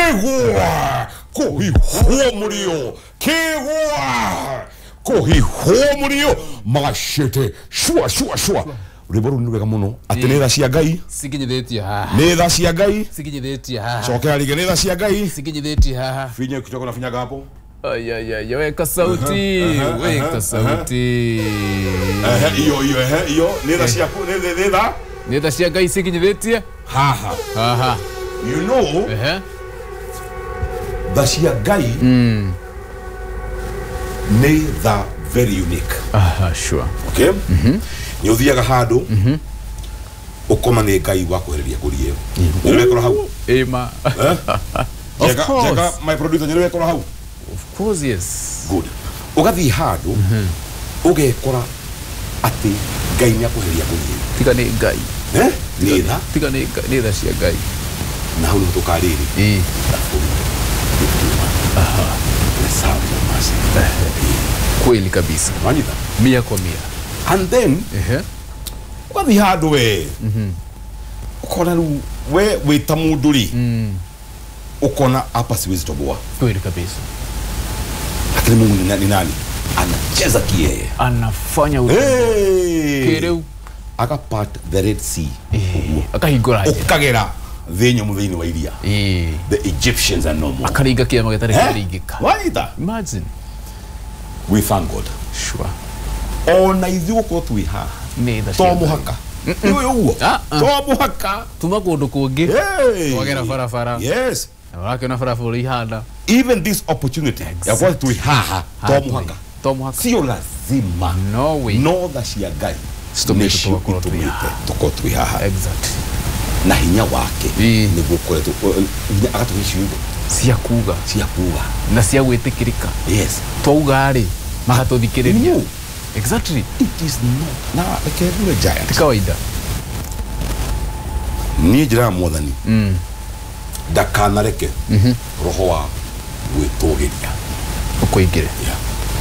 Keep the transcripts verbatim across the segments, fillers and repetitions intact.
Kegua Kohi Homurio Kegua Kohi Homurio Mashete Shua shua shua Riboru nurega muno atenera cia Ngai sikinyithetie haha ni tha cia Ngai sikinyithetie haha cokera rige ni tha cia Ngai sikinyithetie haha finya kitoko na finya gapo ay ay ay weka sauti weka sauti eh iyo iyo eh iyo ni tha cia ni ni tha ni tha cia Ngai sikinyithetie haha haha you know eh tha cia Ngai mm ni tha very unique aha sure okay mhm ni uthiaga handu mhm ukoma ni Ngai wa kuhereria kurie ni wekora hau ema Jega, jega, my producer, you know how? Of course, yes. Good. Ugathi hadu, uge kora ati Ngai ni akuheria kurie. Tika ni Ngai. Eh? Nitha. Tika ni ni tha cia Ngai. Na hau nutoka riri. Eh. Aha. Lesabu masi. Kweli kabisa. Manita. Mia kwa mia. And then, eh. Ugathi hadu we. Mhm. Ukona ru we we tamuduri. Mm. Ukona hapa siwezi toboa. Kweli kabisa. Lakini Mungu ni nani nani? Anacheza kieye. Anafanya utu. Hey! Kereu. Aka part the Red Sea. Eh. Aka hingora. Ukagera thenyo muthini wa iria. Eh. The Egyptians are no more. Akaringa kiama gitari kiringika. Waita. Imagine. We thank God. Sure. Ona ithuĩ ko twi ha. Nĩ tha to muhaka. Nĩ ũguo. To muhaka. Tuma kũndũ kũngĩ. Twagera barabara. Yes. Wakiona barabara ihanda. Even this opportunity. Ya kwa twi haha to muhaka. To muhaka. Sio lazima. No way. No tha cia Ngai. Stomete tuko twi haha. Tuko twi haha. Exactly. Na hinya wake nĩguo koretwo agatũhe ciugo cia kuga cia kuga na cia gwĩtĩkĩrĩka. Yes. Twauga rĩ magatũthikĩrĩria. Exactly. It is not. Na ekebule giant. Ti kawaida. Ni njira mwathani. Mm. Ndakanareke. Mhm. Roho wa gwĩtũgĩria. Ũkũingĩre. Yeah.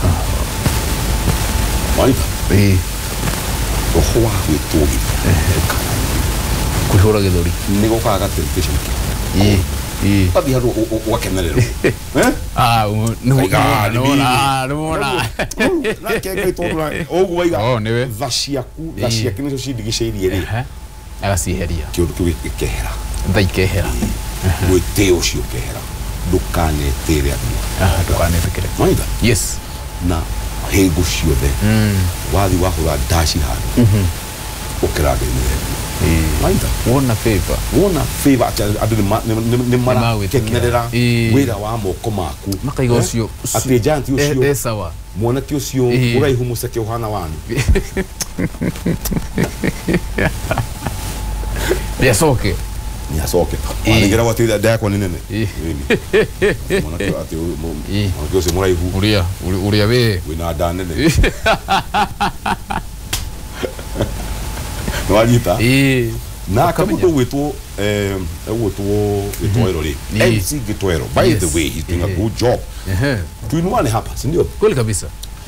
Waita. Eh. Roho wa gwĩtũgĩria. Eh. Kuhura githuri. Ni gokaga temptation. Eh. Eh. Bathi haro wakenerero. Eh? Ah, no no no no. Na keke tondura ogu waiga. Oh, niwe. Vaciaku, vaciaku nicio cindigiceirie ri. Eh. Agaciheria. Kiundu kiu gikehera. Ndaikehera. Gwite ucio kehera. Ndukanetire andu. Ah, ndukanetire. Maida. Yes. Na hengu ciothe. Mm. Wathi wahura dashi handu. Mhm. Ukirage ni. Eh, maida. Wona favor. Wona favor atu ni mara kenerera wira wa moko maku. Makaiga ucio. Ati giant ucio. Eh, sawa. Mwana ki ucio uraihu museke uhana wanu. Ya soke. Ya soke. Wanigera wati da kwa nene. Eh. Mwana ki ati mwana ki ucio muraihu. Uria, uria we. Wina da nene. No alita. Eh. Na kabuto wetu eh wetu Gitwero ri. M C Gitwero. By the way, he's doing a good job. Eh. Tuinwane hapa, si ndio? Kweli kabisa.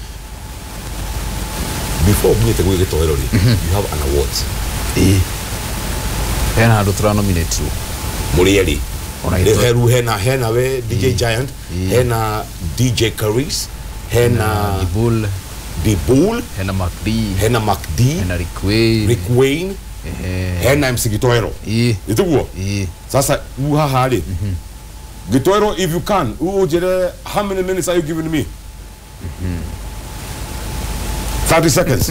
Before mwete kwa Gitwero ri, you have an award. Eh. Hena ndo tra nominate you. Murieli. Ona heru hena hena we D J Giant, hena D J Caris, hena The Bull, The Bull, hena MacD, hena MacD, hena Rick Wayne, Rick Wayne, hena M C Gitwero. Eh. Nituguo? Eh. Sasa uha hali. Gitwero, if you can, ujere how many minutes are you giving me? Mhm. thirty seconds.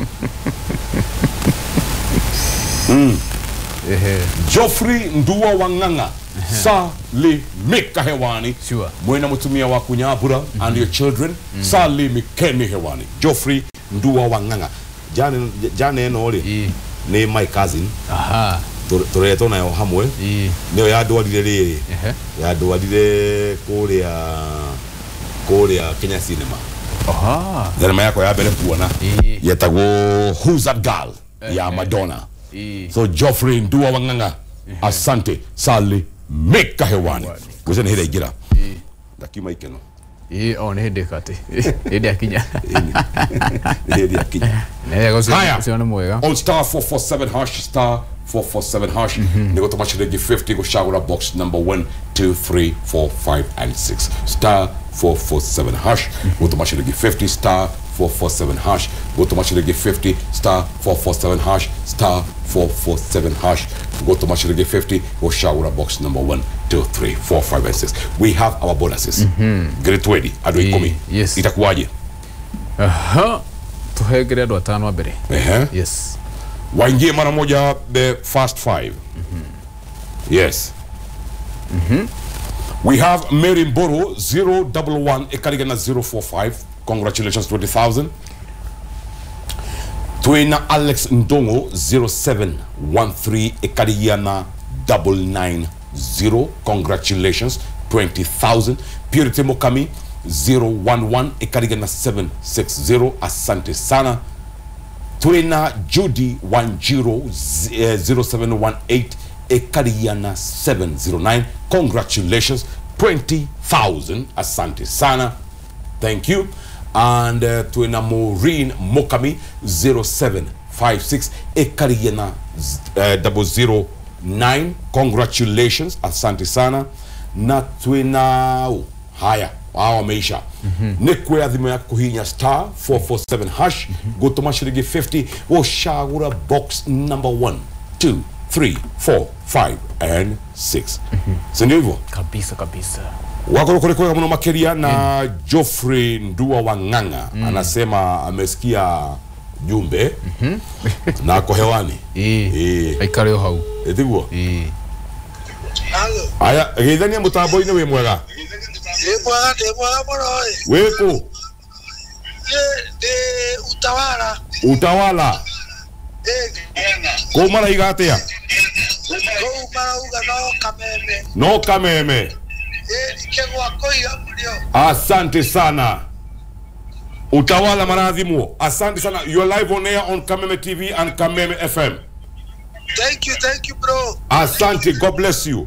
Mm. Ehe. Geoffrey Ndua Wanganga. Sali Mika hewani. Sure. Mwena mutumia wa Kunyabura mm -hmm. and your children. Mm -hmm. Sali Mikeni hewani. Geoffrey Ndua Wanganga. Jane jane eno oli. E. Ni my cousin. Aha. Tureto na yo hamwe. E. Nio ya ndwarire riri. Ehe. Ya ndwarire kuria kuria Kenya Cinema. Aha. Thenema yako ya mbere kuona. E. Yetagwo Who's That Girl? E. Ya Madonna. E. So Geoffrey Ndua Wanganga. E. Asante. Sali Mika hewani. Kuze ni hile igira. E. Dakima ikeno. Eh, on hede kate. Hede akinya. Hede akinya. Haya, usione mwega. On star four four seven hash star four four seven hash ni gotuma shilingi fifty gushagura box number one two three four five and six star four four seven hash gotuma shilingi fifty star four four seven hash gotuma shilingi fifty star four four seven hash star four four seven hash gotuma shilingi fifty gushagura box number one two three four five and six. We have our bonuses. Mm-hmm. Get ready. Ado ikomi. Yes. Itakuwaje? Aha. Tuhegere ado atano abere. Eh. Yes. Waingie mara moja the first five. Mm-hmm. Yes. Mhm. We have Mary Mboro zero one one Ekarigana zero four five. Congratulations, twenty thousand. Twina Alex Ndongo zero seven one three Ekarigana double nine zero. Congratulations, twenty thousand. Purity Mokami zero one one Ekarigana seven six zero. Asante sana. Twina Judy one zero zero seven one eight Ekarigana seven zero nine. Congratulations, twenty thousand. Asante sana. Thank you. And uh, Twina Maureen Mokami zero seven five six Ekarigana uh, double zero nine. Congratulations, asante sana. Na Twina oh, haya hawa meisha. Mm-hmm. Nekwe adhimo ya kuhinya star four four seven hash. Mm-hmm. Go to mashirigi fifty. O shagura box number one, two, three, four, five, and six. Mm-hmm. Sindio hivyo? Kabisa kabisa. Wako kule kwa mno makeria na mm. Geoffrey Ndua Wanganga mm. anasema amesikia jumbe mm -hmm. na ako hewani. Eh. Eh. Aikareo hau. Etigwo? Eh. Halo. Aya, geithani mutambo ine we mwega. E mwega, e mwega moroi. Weko. De de utawala. Utawala. Eh. Ko mara igatea. Ko mara uga no kameme. No kameme. Eh, kegwa koiga mulio. Asante sana. Utawala maradhimu. Asante sana. You're live on air on Kameme T V and Kameme F M. Thank you, thank you, bro. Asante, God bless you.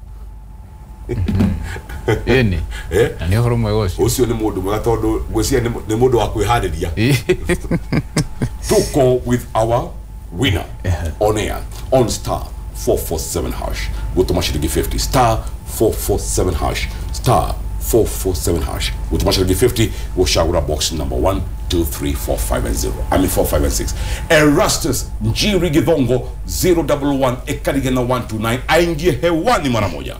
Eni. Eh? Ani horo mwegoshi. Osio ni modu mwa todo gwesia ni modu wa kuihadidia. To go with our winner on air on star four four seven hash. Go to mashirigi fifty star four four seven hash star four four seven hash. Go to mashirigi fifty. Go shagura box number one, two, three, four, five, and zero. I mean four, five, and six. Erastus Njiri Githongo zero double one Ekarigana one two nine. Aingie hewani mara moja.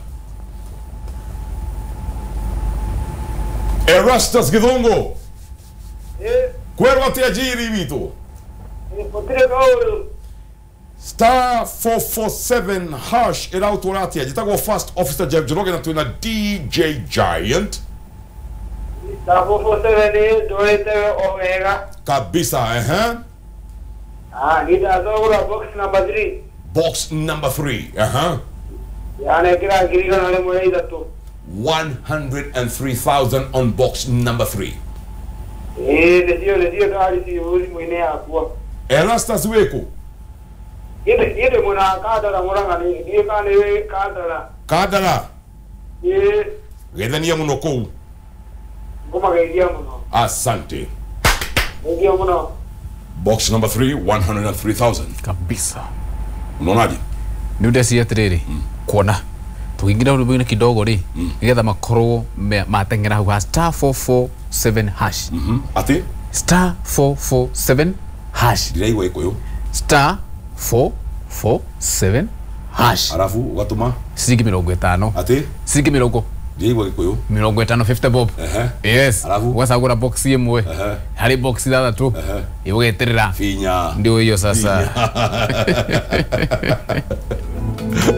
Erastus Githongo. Eh. Kwerwa te ajiri wito. Eh, potire gauru. Star four four seven hash erautoratia. Jitago first officer Jeff Joroge na tuina D J Giant. Star four four seven ni doete omega. Kabisa, eh huh? Ah, nita zogura box number three. Box number three, uh huh. Yani kira kiriga na le moeda to. one hundred three thousand on box number three. Eh, le dio le dio kali si uri mwine akwa. Erastus weko. Ide ide muna kadara muranga ni ide kane we kadara. Kadara. Eh, Gedania munoko. kuma gaidia muno. Asante. Gaidia muno. Box number three, one hundred three thousand. Kabisa. Unaonaje? Ni udesi ya tiriri. Mm. Kuona. Tukiingira ulibwina kidogo ri. Mm. Igetha makoro matengera huwa star four four seven hash. Mhm. Mm Ati? Star four four seven hash. Direi weko yo. Star four four seven hash. Arafu watuma Sigi mirongo itano. Ati? Sigi mirongo. Direi weko yo. Mirongo itano fifty bob. Uh -huh. Yes. Arafu wasagura box yemwe. Uh -huh. Hari box dada tu. Uh -huh. Iweterera. Finya. Ndio hiyo sasa.